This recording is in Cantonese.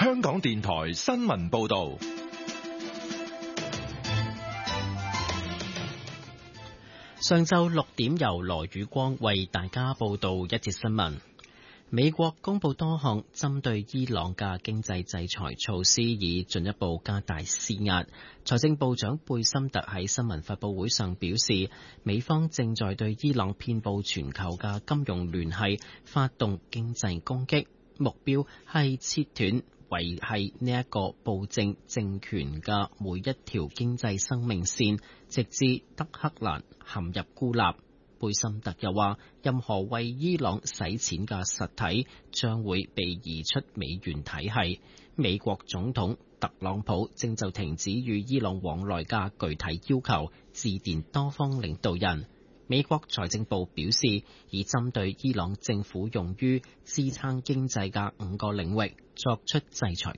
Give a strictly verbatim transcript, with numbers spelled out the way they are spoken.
香港電台新聞報道。 上晝六點，由羅宇光為大家報道一節新聞。美國公布多項針對伊朗嘅經濟制裁措施，以進一步加大施壓。財政部長貝森特喺新聞發佈會上表示，美方正在對伊朗遍佈全球嘅金融聯繫發動經濟攻擊，目標係切斷維繫呢一個暴政政權嘅每一條經濟生命線，直至德黑蘭陷入孤立。貝森特又話，任何為伊朗洗錢嘅實體將會被移出美元體系。美國總統特朗普正就停止與伊朗往來嘅具體要求致電多方領導人。美國財政部表示，已針對伊朗政府用於支撐經濟嘅五個領域作出制裁